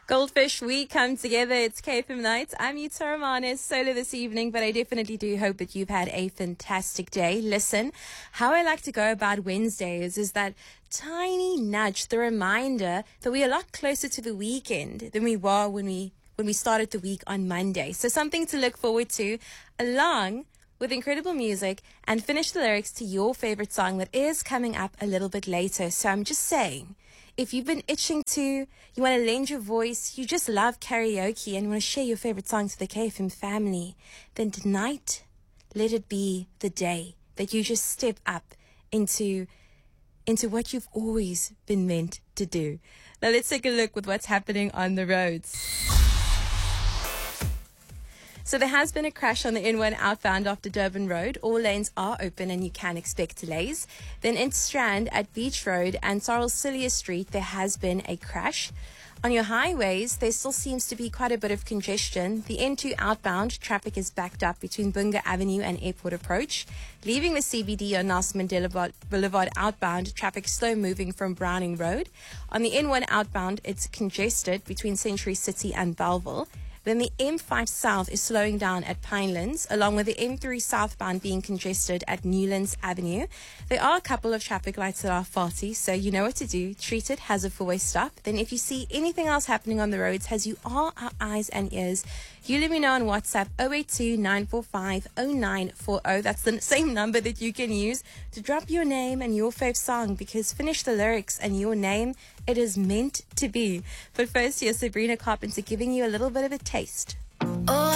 Goldfish, we come together. It's KFM Nights. I'm Yuta Romanes, solo this evening, but I definitely do hope that you've had a fantastic day. Listen, how I like to go about Wednesdays is that tiny nudge, the reminder that we're a lot closer to the weekend than we were when we started the week on Monday. So something to look forward to, along with incredible music, and finish the lyrics to your favorite song that is coming up a little bit later. So I'm just saying, if you've been itching to, you want to lend your voice, you just love karaoke and you want to share your favorite song to the KFM family, then tonight, let it be the day that you just step up into what you've always been meant to do. Now let's take a look with what's happening on the roads. So there has been a crash on the N1 outbound after Durban Road. All lanes are open and you can expect delays. Then in Strand at Beach Road and Sarles Cilliers Street, there has been a crash. On your highways, there still seems to be quite a bit of congestion. The N2 outbound traffic is backed up between Bunga Avenue and Airport Approach. Leaving the CBD on Nelson Mandela Boulevard outbound, traffic slow moving from Browning Road. On the N1 outbound, it's congested between Century City and Bellville. Then the M5 South is slowing down at Pinelands, along with the M3 southbound being congested at Newlands Avenue. There are a couple of traffic lights that are faulty, so you know what to do. Treat it as a four-way stop. Then if you see anything else happening on the roads, as you are our eyes and ears, you let me know on WhatsApp 082-945-0940. That's the same number that you can use to drop your name and your fave song, because finish the lyrics and your name, it is meant to be. But first, here's Sabrina Carpenter giving you a little bit of a taste. Oh.